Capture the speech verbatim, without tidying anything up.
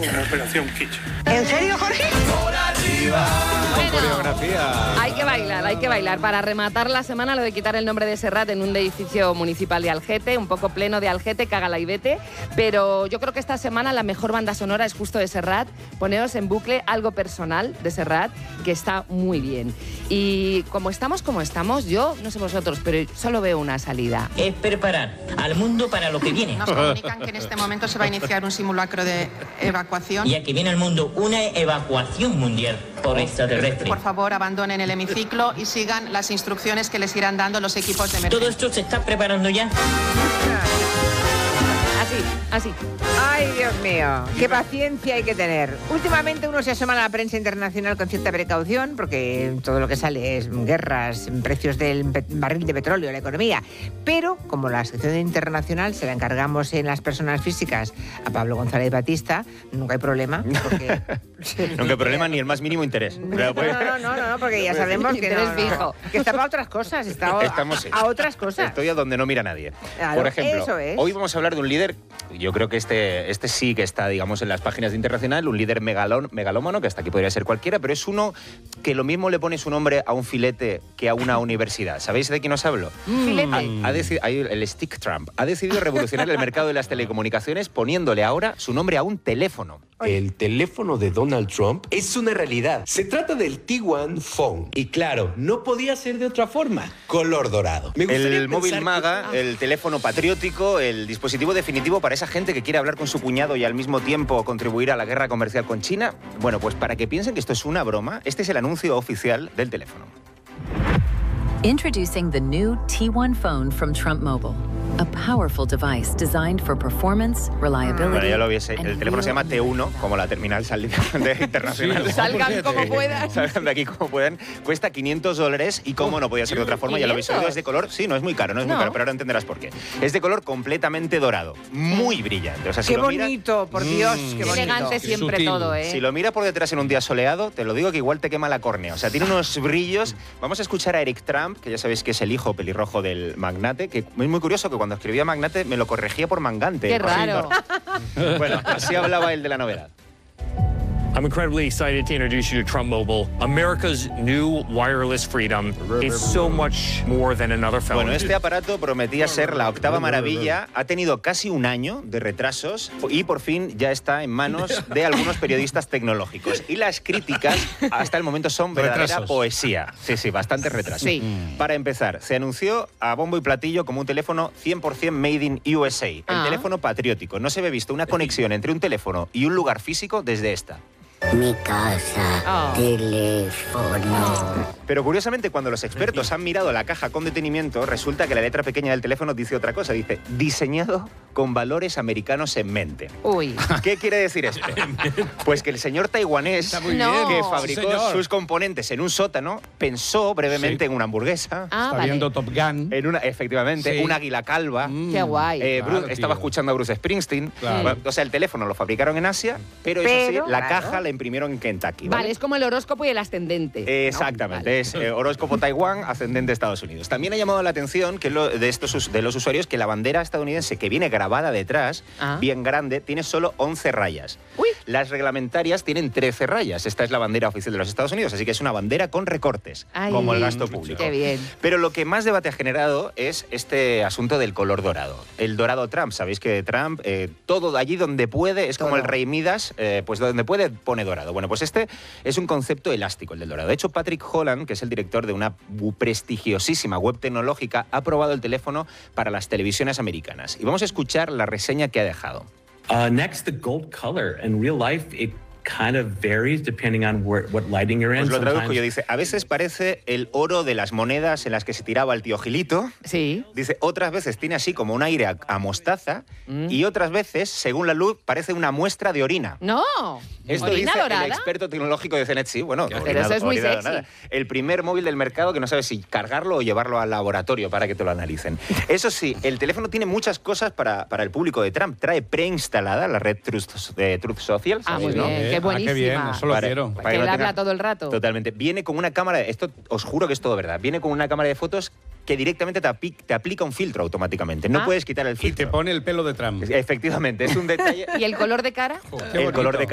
como Operación Kitchen. ¿En serio, Jorge? Por arriba. Bueno, coreografía. Hay que bailar, hay que bailar. Para rematar la semana, lo de quitar el nombre de Serrat en un edificio municipal de Algete, un poco pleno de Algete, cágala y vete. Pero yo creo que esta semana la mejor banda sonora es justo de Serrat. Poneos en bucle algo personal de Serrat, que está muy bien. Y como estamos como estamos, yo, no sé vosotros, pero solo veo una salida. Es preparar al mundo para lo que viene. Nos comunican que en este momento se va a iniciar un simulacro de evacuación. Y aquí viene al mundo una evacuación mundial por extraterrestre. Por favor, abandonen el hemiciclo y sigan las instrucciones que les irán dando los equipos de emergencia. ¿Todo esto se está preparando ya? Así, así. Ay, Dios mío, qué paciencia hay que tener. Últimamente uno se asoma a la prensa internacional con cierta precaución, porque todo lo que sale es guerras, precios del barril de petróleo, la economía. Pero, como la sección internacional se la encargamos en las personas físicas a Pablo González Batista, nunca hay problema. Porque... Nunca hay problema ni el más mínimo interés. No, no, no, no, no, porque ya sabemos que, no, no, que está para otras cosas, está a, Estamos a otras cosas. Estoy a donde no mira nadie. Claro, Por ejemplo, eso es. hoy vamos a hablar de un líder, yo creo que este, este sí que está, digamos, en las páginas de internacional, un líder megalón, megalómano, que hasta aquí podría ser cualquiera, pero es uno que lo mismo le pone su nombre a un filete que a una universidad. ¿Sabéis de quién os hablo? Filete. Ha, ha decidido, el Stick Trump ha decidido revolucionar el mercado de las telecomunicaciones poniéndole ahora su nombre a un teléfono. El teléfono de Donald Trump es una realidad. Se trata del T uno Phone. Y claro, no podía ser de otra forma. Color dorado. Me gustaría El móvil maga, que... el teléfono patriótico, el dispositivo definitivo para esa gente que quiere hablar con su cuñado y al mismo tiempo contribuir a la guerra comercial con China. Bueno, pues para que piensen que esto es una broma, este es el anuncio oficial del teléfono. Introducing the new T uno phone from Trump Mobile. A powerful device designed for performance, reliability. Bueno, ya lo viese. El teléfono se llama T uno, como la terminal sal de internacional. Sí, salgan como puedan. Salgan de aquí como puedan. Cuesta quinientos dólares y como no podía ser de otra forma, ya lo habéis oído, es de color. Sí, no es muy caro, no es No. muy caro, pero ahora entenderás por qué. Es de color completamente dorado, muy brillante. O sea, si Qué lo miras- bonito, por Dios, Mm. qué Qué bonito. elegante siempre Sutil. todo, ¿eh? Si lo miras por detrás en un día soleado, te lo digo que igual te quema la córnea. O sea, tiene unos brillos. Vamos a escuchar a Eric Trump, que ya sabéis que es el hijo pelirrojo del magnate, que es muy curioso que cuando escribía magnate me lo corregía por mangante. Qué el raro. corregidor. Bueno, así hablaba él de la novedad. I'm incredibly excited to introduce you to Trump Mobile, America's new wireless freedom. It's so much more than another phone. Bueno, este aparato prometía ser la octava maravilla. Ha tenido casi un año de retrasos y por fin ya está en manos de algunos periodistas tecnológicos. Y las críticas hasta el momento son verdadera Retrasos. poesía. Sí, sí, bastante retrasos. Sí. Para empezar, se anunció a bombo y platillo como un teléfono cien por cien made in U S A. El Ah. teléfono patriótico. No se ve visto una conexión entre un teléfono y un lugar físico desde esta. Mi casa, Oh. teléfono. Pero curiosamente, cuando los expertos han mirado la caja con detenimiento, resulta que la letra pequeña del teléfono dice otra cosa. Dice, diseñado con valores americanos en mente. Uy. ¿Qué quiere decir esto? Pues que el señor taiwanés, muy bien. que No. fabricó Sí, señor. sus componentes en un sótano, pensó brevemente Sí. en una hamburguesa, Ah, Está vale. viendo Top Gun. en una, efectivamente, Sí. un águila calva. Qué guay. Eh, Claro, Bruce- estaba tío. escuchando a Bruce Springsteen. Claro. Bueno, o sea, el teléfono lo fabricaron en Asia, pero, eso Pero, sí, la claro. caja la imprimieron en Kentucky. Vale, es como el horóscopo y el ascendente. ¿no? Exactamente, Vale. es eh, horóscopo Taiwán, ascendente Estados Unidos. También ha llamado la atención que lo, de, estos, us- de los usuarios que la bandera estadounidense que viene grabada detrás, Ah. bien grande, tiene solo once rayas. Uy. Las reglamentarias tienen trece rayas. Esta es la bandera oficial de los Estados Unidos, así que es una bandera con recortes, Ay, como el gasto público. Qué bien. Pero lo que más debate ha generado es este asunto del color dorado. El dorado Trump, sabéis que Trump, eh, todo allí donde puede, es como Todo. el rey Midas, eh, pues donde puede pone dorado. Bueno, pues este es un concepto elástico, el del dorado. De hecho, Patrick Holland, que es el director de una prestigiosísima web tecnológica, ha probado el teléfono para las televisiones americanas. Y vamos a escuchar la reseña que ha dejado. Uh, next, the gold color. In real life, it kind of varies depending on where, what lighting you're in. Os lo traduzco Sometimes- yo, dice, a veces parece el oro de las monedas en las que se tiraba el tío Gilito. Sí. Dice, otras veces tiene así como un aire a, a mostaza Mm. y otras veces, según la luz, parece una muestra de orina. No. Esto ¿Orina dice dorada? el experto tecnológico de Cenet. Sí, bueno, Pero orina- eso es muy orina sexy. dorada. El primer móvil del mercado que no sabes si cargarlo o llevarlo al laboratorio para que te lo analicen. Eso sí, el teléfono tiene muchas cosas para, para el público de Trump. Trae preinstalada la red Truth, de Truth Social, Ah, ¿sabéis, muy no? bien. Eh, Qué ah, buenísima. qué bien, eso lo Para- quiero. para Que que él lo habla tenga- todo el rato. Totalmente. Viene con una cámara, esto os juro que es todo verdad, viene con una cámara de fotos que directamente te, api- te aplica un filtro automáticamente. No Ah. puedes quitar el Y filtro. te pone el pelo de Trump. Efectivamente, es un detalle. ¿Y el color de cara? Qué el color de bonito.